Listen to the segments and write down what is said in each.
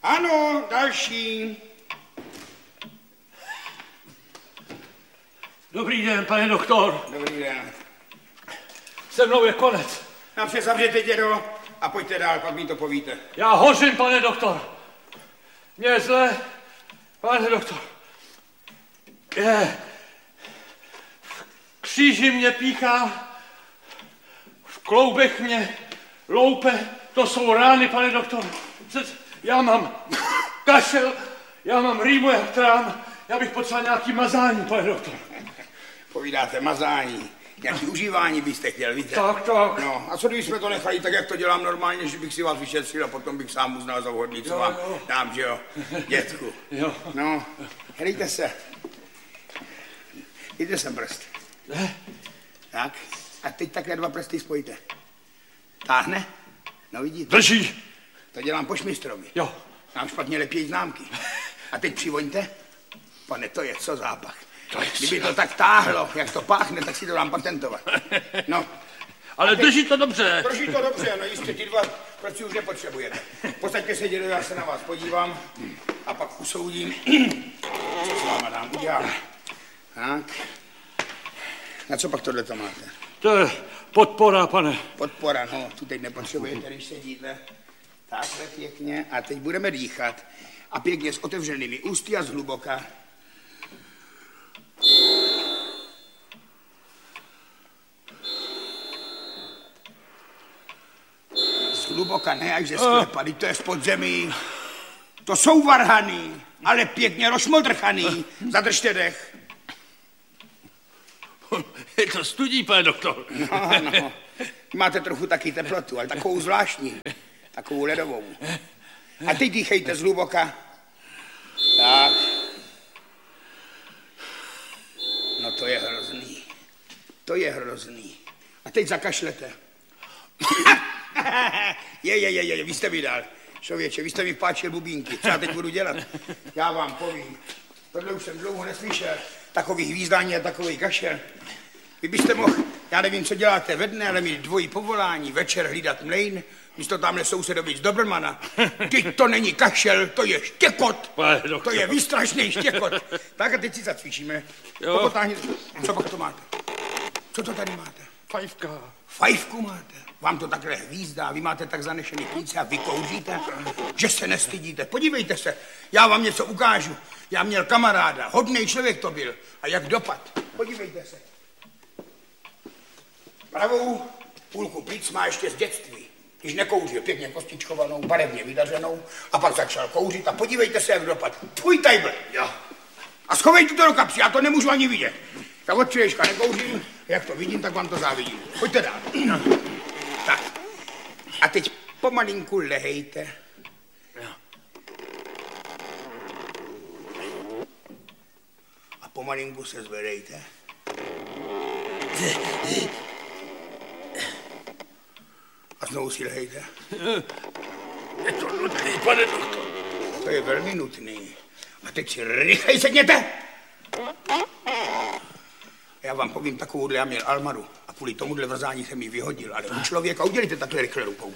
Ano, další. Dobrý den, pane doktor. Dobrý den. Se mnou je konec. Nám se zavřete, dědo, a pojďte dál, pak mi to povíte. Já hořím, pane doktor. Mně je zle, pane doktor. V kříži mě píchá, v kloubech mě loupe, to jsou rány, pane doktor. Já mám kašel, já mám rýmu jak trám, já bych potřeboval nějaký mazání, pane doktor. Povídáte mazání, nějaký užívání byste chtěl, víte? Tak. No, a co když jsme to nechali tak, jak to dělám normálně, že bych si vás vyšetřil a potom bych sám uznal za vhodný, co vám dám, že jo, dětku. Jo. No, hlejte se. Dejte sem prst. Tak, a teď takhle 2 prsty spojíte. Táhne? No vidíte. Drží. To dělám po šmistrovi. Jo. Nám špatně lepějí známky. A teď přivoňte. Pane, to je co zápach. Kdyby to tak táhlo, jak to páchne, tak si to dám patentovat. No. Ale drží to dobře. Drží to dobře, no jistě, ty 2 prsty už nepotřebujete. Posaďte se, dědo, já se na vás podívám a pak usoudím, co s váma dám udělat. Tak. Na co pak tohleto máte? To je podpora, pane. Podpora, no, tu teď nepotřebujete, když sedíte. Takhle pěkně. A teď budeme dýchat. A pěkně s otevřenými ústy a zhluboka. Zhluboka, ne až ze sklepa, to je z podzemí. To jsou varhany, ale pěkně rozmodrchaný. Zadržte dech. Je to studí, pane doktor. No. Máte trochu taky teplotu, ale takovou zvláštní. Takovou ledovou. A teď dýchejte zhluboka. Tak. No to je hrozný. To je hrozný. A teď zakašlete. Je, vy jste mi dal. Člověče, vy jste mi vpáčil bubínky. Co já teď budu dělat? Já vám povím. Tohle už jsem dlouho neslyšel. Takový hvízdání a takový kašel. Vy byste mohl, já nevím, co děláte ve dne, ale mít dvojí povolání, večer hlídat mlejn, místo tamhle sousedovi z Dobrmana. Teď to není kašel, to je štěkot. To je výstrašný štěkot. Tak a teď si zacvičíme. Popotáhněte. Co pak to máte? Co to tady máte? Fajfka. Fajfku máte? Vám to takhle hvízdá, vy máte tak zanešený plíce a vy kouříte, že se nestydíte. Podívejte se, já vám něco ukážu. Já měl kamaráda, hodnej člověk to byl. A jak dopad? Podívejte se. Pravou půlku plic má ještě z dětství. Když nekouřil, pěkně kostičkovanou, barevně vydařenou, a pak začal kouřit a podívejte se, jak dopad. Tvůj tajbl. Jo. A schovejte to do kapsy, já to nemůžu ani vidět. Tak od včerejška nekouřím, jak to vidím, tak vám to závidím. Pojďte dál. Tak. A teď pomalinku lehejte. A pomalinku se zvedejte. A znovu si lehejte. Je to nutný, pane doktor. To je velmi nutný. A teď si rychleji sedněte. Já vám povím takovouhle, já měl Almaru a kvůli tomuhle vrzání jsem ji vyhodil, ale u člověka udělejte takhle rychle rukou.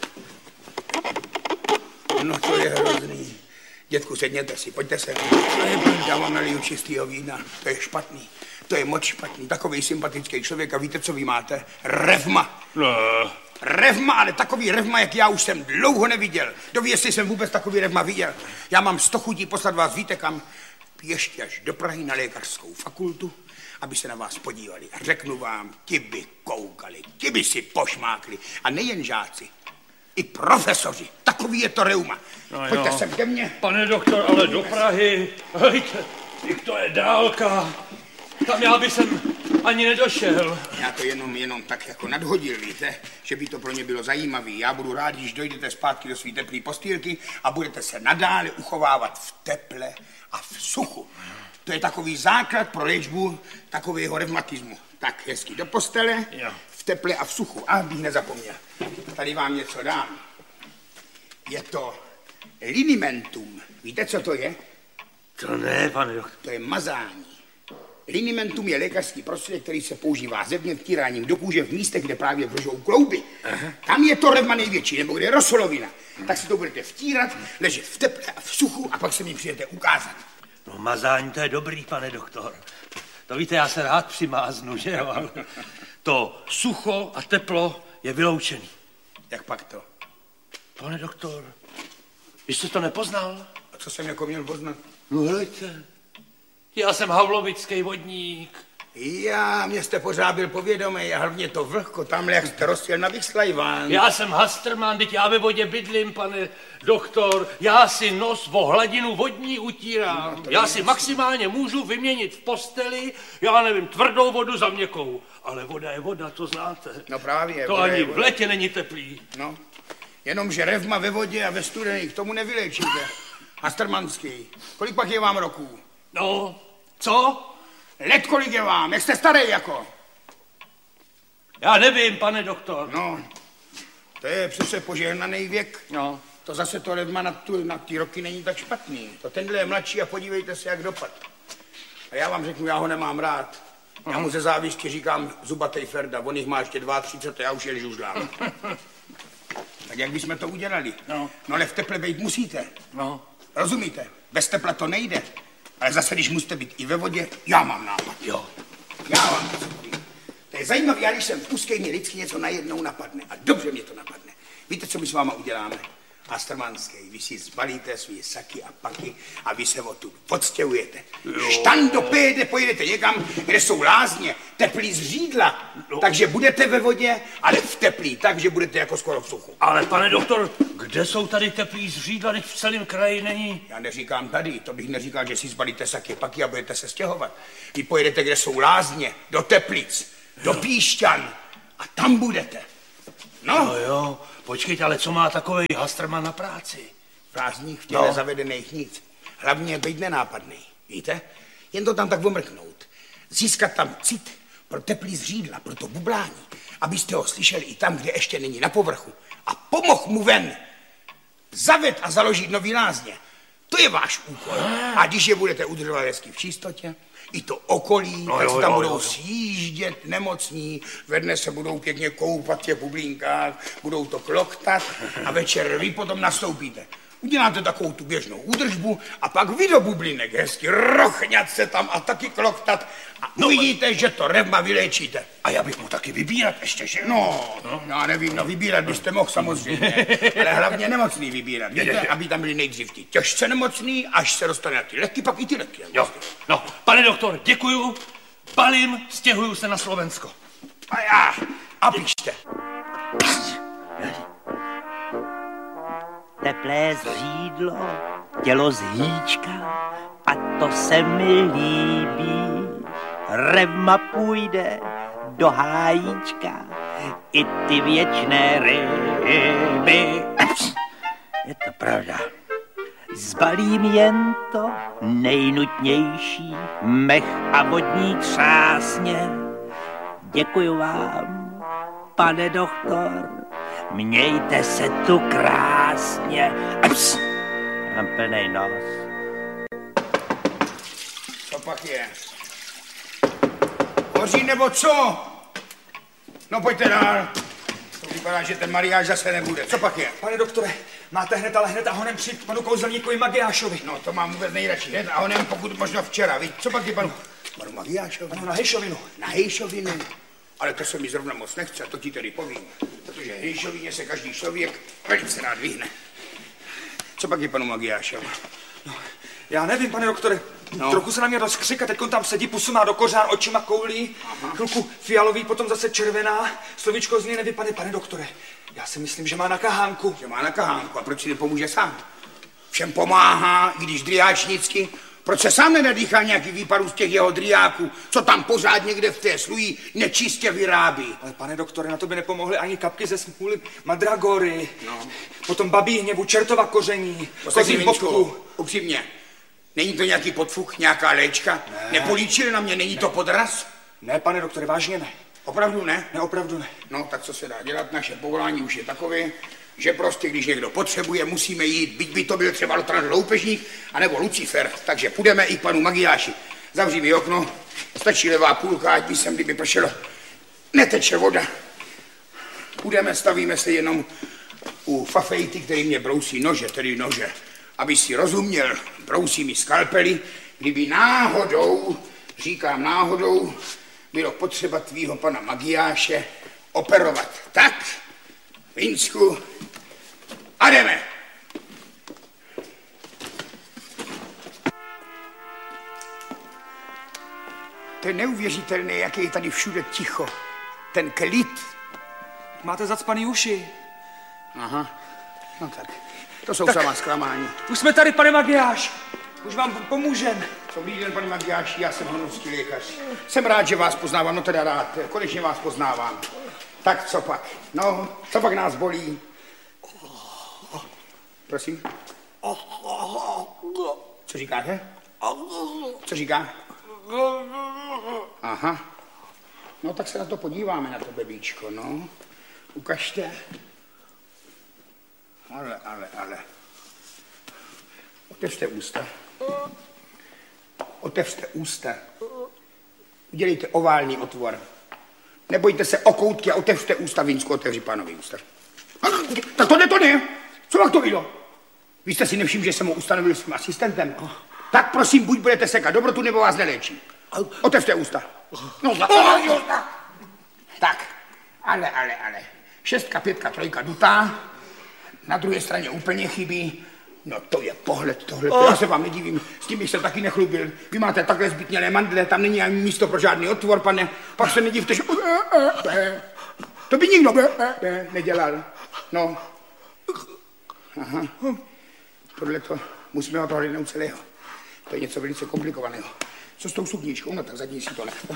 No to je hrozný. Dětku, sedněte si, pojďte se. Já vám naliju čistýho vína, to je špatný. To je moc špatný, takový sympatický člověk a víte, co vy máte? Revma. No. Revma, ale takový revma, jak já už jsem dlouho neviděl. Doví, jestli jsem vůbec takový revma viděl. Já mám 100 chutí poslat vás, víte kam? Ještě až do Prahy na lékařskou fakultu, aby se na vás podívali. A řeknu vám, ti by koukali, ti by si pošmákli. A nejen žáci, i profesoři. Takový je to reuma. No pojďte sem ke mně. Pane doktor, ale do Prahy. Hejte, to je dálka. Tam já bych sem ani nedošel. Já to jenom tak jako nadhodil, víte, že by to pro ně bylo zajímavý. Já budu rád, když dojdete zpátky do své teplé postýlky a budete se nadále uchovávat v teple a v suchu. To je takový základ pro léčbu takového revmatismu. Tak hezky do postele, jo. V teple a v suchu. A bych nezapomněl. Tady vám něco dám. Je to linimentum. Víte, co to je? To ne, pane doktor. To je mazání. Linimentum je lékařský prostředek, který se používá zevně vtíráním do kůže v místech, kde právě vržou klouby. Tam je to revma největší, nebo kde je rosolovina. Tak si to budete vtírat, ležet v teple a v suchu a pak se mi přijete ukázat. No mazání to je dobrý, pane doktor. To víte, já se rád přimáznu, že jo? Ale to sucho a teplo je vyloučený. Jak pak to? Pane doktor, vy jste to nepoznal? A co jsem jako měl poznat? No hleďte, já jsem havlovický vodník. Mě jste pořád byl povědomý a hlavně to vlhko, tamhle jak jste rozjel na Vyslajván. Já jsem Hasterman, teď já ve vodě bydlím, pane doktor. Já si nos o hladinu vodní utírám. Já si maximálně můžu vyměnit v posteli, já nevím, tvrdou vodu za měkkou. Ale voda je voda, to znáte. No právě. To ani v létě není teplý. No, jenomže revma ve vodě a ve studený, k tomu nevyléčíte. Hastermanský. Kolik pak je vám roků? No, co? Let kolik je vám? Jak jste starý jako? Já nevím, pane doktor. No, to je přece požehnaný věk. No. To zase to revma na ty roky není tak špatný. To tenhle je mladší a podívejte se, jak dopad. A já vám řeknu, já ho nemám rád. Já mu ze závisti říkám zubatej Ferda, on jich má ještě 32, já už je žužlám. Tak jak bychom to udělali? No ale v teple být musíte. No. Rozumíte? Bez tepla to nejde. Ale zase, když musíte být i ve vodě, já mám nápad. Jo. Já vám to řeknu. To je zajímavé, já když jsem v úzké, mě vždycky něco najednou napadne. A dobře mě to napadne. Víte, co my s váma uděláme? Hastermanský, vy si zbalíte svý saky a paky a vy se odtud odstěhujete. Štando pojedete někam, kde jsou lázně, teplý zřídla. No. Takže budete ve vodě, ale v teplý, takže budete jako skoro v suchu. Ale pane doktor, kde jsou tady teplý zřídla, když v celém kraji není? Já neříkám tady, to bych neříkal, že si zbalíte saky, paky a budete se stěhovat. Vy pojedete, kde jsou lázně, do Teplic, do Píšťan a tam budete. No. Jo. Počkejte, ale co má takovej Hasterman na práci? Prázdných v těle zavedených nic. Hlavně být nenápadný, víte? Jen to tam tak omrknout. Získat tam cit pro teplý zřídla, pro to bublání, abyste ho slyšeli i tam, kde ještě není na povrchu. A pomohl mu ven. Zaved a založit nový lázně. To je váš úkol. A když je budete udržovat hezky v čistotě, i to okolí, tak se tam budou sjíždět nemocní, ve dne se budou pěkně koupat v těch bublinkách, budou to kloktat a večer vy potom nastoupíte. Uděláte takovou tu běžnou údržbu a pak vy do bublinek hezky rochňat se tam a taky kloktat a uvidíte, že to revma vyléčíte. A já bych mu taky vybírat ještě, že? No, já nevím, vybírat byste mohl samozřejmě, ale hlavně nemocný vybírat, víte, aby tam byli nejdřív ti těžce nemocný, až se dostane na ty lehky, pak i ty lehky. Jo, no, pane doktor, děkuju, balím, stěhuju se na Slovensko. A píšte. Teplé zřídlo, tělo z hýčka, a to se mi líbí. Revma půjde do hájíčka, i ty věčné ryby. Je to pravda. Zbalím jen to nejnutnější, mech a vodní třásně. Děkuju vám, pane doktor. Mějte se tu krásně. Mám plnej nos. Co pak je? Hoří nebo co? No pojďte dál. To vypadá, že ten mariáš zase nebude. Co pak je? Pane doktore, máte hned a honem přijít panu kouzelníkovi Magiášovi. No to mám vůbec nejradši hned a honem pokud možno včera. Víš, co pak je panu Magiášovi? Ano, na Hejšovinu. Na Hejšovinu? Ale to se mi zrovna moc nechce, to ti tedy povím. Protože Hejšovině se každý člověk velice rád vyhne. Co pak je panu Magiášovi? No, já nevím, pane doktore. Trochu se na mě rozkřik a teď tam sedí, pusu má do kořán, očima koulí. Chvilku fialový, potom zase červená. Slovíčko z něj nevypadne, pane doktore. Já si myslím, že má na kahánku. Že má na kahánku, a proč si nepomůže sám? Všem pomáhá, i když driáčnicky. Proč se sám nenadýchá nějaký výparů z těch jeho driáků, co tam pořád někde v té sluji nečistě vyrábí? Ale pane doktore, na to by nepomohly ani kapky ze smůly madragory. No. Potom babí hněvu, čertova koření, kozí bobku. Upřímně, není to nějaký podfuk, nějaká léčka? Ne. Nepolíčili na mě, není to podraz? Ne, pane doktore, vážně ne. Opravdu ne? Ne, opravdu ne. No, tak co se dá dělat? Naše povolání už je takové, že prostě, když někdo potřebuje, musíme jít, byť by to byl třeba Lothar Loupežník, anebo Lucifer, takže půjdeme i k panu Magiáši. Zavří mi okno Stačí levá půlka, ať by sem, kdyby pršelo. Neteče voda. Stavíme se jenom u fafejty, který mě brousí nože, tedy nože. Aby si rozuměl, brousí mi skalpely, kdyby náhodou, říkám náhodou, bylo potřeba tvýho pana Magiáše operovat. Tak, Vinsku, a jdeme. To je neuvěřitelné, jak je tady všude ticho. Ten klid. Máte zacpaný uši. Aha, no tak, to jsou samá zklamání. Už jsme tady, pane Magiáš. Už vám pomůžem. Dobrý den, pane Magiáši, já jsem honovský lékař. Jsem rád, že vás poznávám, no teda rád, konečně vás poznávám. Tak co pak? No, co pak nás bolí? Prosím? Co říkáte? Co říká? Aha. No tak se na to podíváme, na to bebíčko, no. Ukažte. Ale. Otevřte ústa. Otevřte ústa. Udělejte oválný otvor. Nebojte se o koutky a otevřte ústa. Vinsku, otevři pánovi ústa. Tak to ne. Co vám to bylo? Vy jste si nevšiml, že jsem ho ustanovil svým asistentem? Tak prosím, buď budete sekat dobrotu, nebo vás neléčí. Otevřte ústa. No, tak, ale. 6, 5, 3 dutá. Na druhé straně úplně chybí. No to je pohled tohle. Já se vám nedivím, s tím bych se taky nechlubil. Vy máte takhle zbytnělé mandle, tam není ani místo pro žádný otvor, pane. Pak se nedivte, že... To by nikdo nedělal. No. Aha. Tohle to musíme ho tohle neucelého. To je něco velice komplikovaného. Co s tou sukničkou? No tak zatím si to nechte.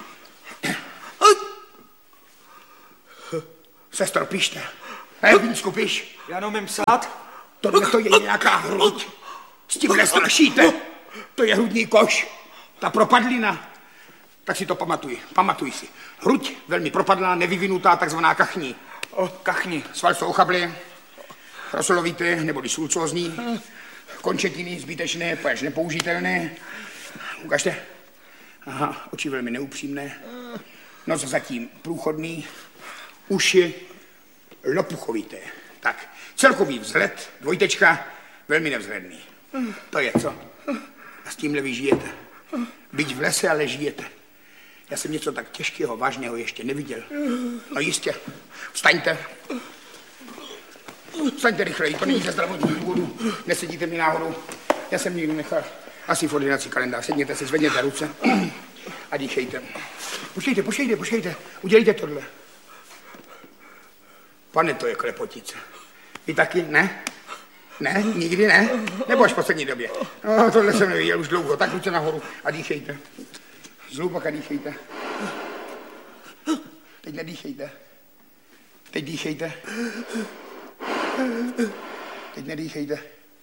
Sestro, pište. Vinsku, piš. Já neumím psát. Tohle to je nějaká hruď. S tímhle strašíte. To je hrudní koš. Ta propadlina. Tak si to pamatuj si. Hruď, velmi propadlá, nevyvinutá, takzvaná kachní. Kachní. Sval jsou ochably, rosolovité, neboli sulcózní. Končetiny zbytečné, až nepoužitelné. Ukažte. Aha, oči velmi neupřímné. Nos zatím průchodný. Uši lopuchovité. Tak, celkový vzhled, dvojtečka, velmi nevzhledný. To je co? A s tímhle vy žijete. Byť v lese, ale žijete. Já jsem něco tak těžkého, vážného ještě neviděl. No jistě. Vstaňte. Vstaňte rychleji, to není ze zdravotních důvodů. Nesedíte mi náhodou. Já jsem někdo nechal asi v ordinaci kalendář. Sedněte si, zvedněte ruce a dýchejte. Počkejte. Udělejte tohle. Pane, to je klepotice. Vy taky? Ne? Ne? Nikdy ne? Nebo až v poslední době? No, tohle jsem neviděl už dlouho. Tak ruce nahoru a dýchejte. Zhlubaka dýchejte. Teď nedýchejte. Teď dýchejte. Teď nedýchejte.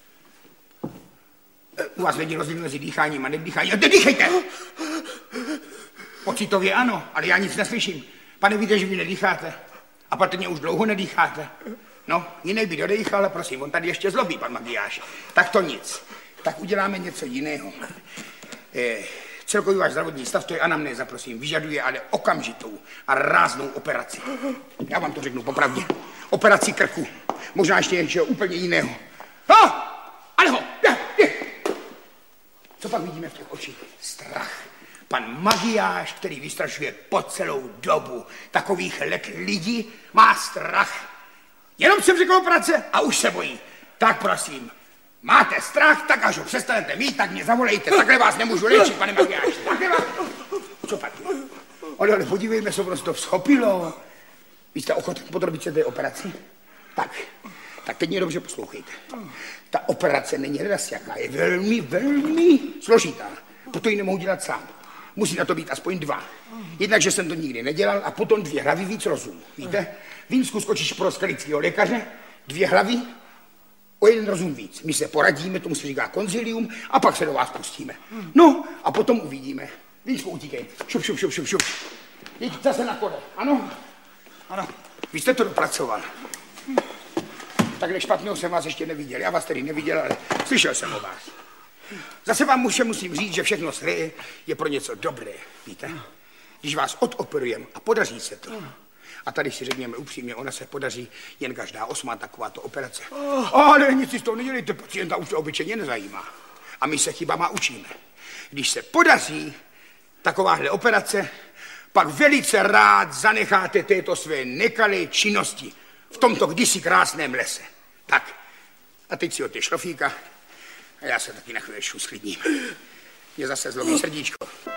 U vás není rozdíl mezi dýcháním a nedýcháním. A teď dýchejte! Pocitově ano, ale já nic neslyším. Pane, víte, že vy nedýcháte. A patrně už dlouho nedýcháte. No, jiný by dodýchal, ale prosím, on tady ještě zlobí, pan Magiáš. Tak to nic. Tak uděláme něco jiného. Celkový váš zdravotní stav, to je anamnéza, prosím, vyžaduje ale okamžitou a ráznou operaci. Já vám to řeknu popravdě. Operaci krku. Možná ještě něčeho úplně jiného. Ale ho! Co pak vidíme v těch očích? Strach. Pan Magiáš, který vystrašuje po celou dobu takových let lidí, má strach. Jenom jsem řekl operace a už se bojí. Tak prosím, máte strach, tak až ho přestanete mít, tak mě zavolejte. Takhle vás nemůžu léčit, pane Magiáš. Takhle vás... Co pak? Ale podívejme, co prostě to vzchopilo. Vy jste ochoten podrobit se té operaci? Tak teď mě dobře poslouchejte. Ta operace není raz jaká, je velmi složitá. Proto ji nemohu dělat sám. Musí na to být aspoň 2. Jednak, že jsem to nikdy nedělal a potom 2 hlavy víc rozum. Víte? Vinsku skočíš pro skalického lékaře, 2 hlavy, o 1 rozum víc. My se poradíme, tomu se říká konzilium a pak se do vás pustíme. No a potom uvidíme. Vinsku, utíkej. Šup. Jď zase na kole. Ano? Vy jste to dopracoval. Takhle špatného jsem vás ještě neviděl. Já vás tedy neviděl, ale slyšel jsem o vás. Zase vám musím říct, že všechno zlé je pro něco dobré, víte? Když vás odoperujeme a podaří se to, a tady si řekněme upřímně, ona se podaří jen každá 8. takováto operace. Ale nic si z toho nedělejte, pacienta už to obyčejně nezajímá. A my se chybama učíme. Když se podaří takováhle operace, pak velice rád zanecháte této své nekalé činnosti v tomto kdysi krásném lese. Tak, a teď si od té šlofíka a já se taky na chvíli sklidním. Mě zase zlomí srdíčko.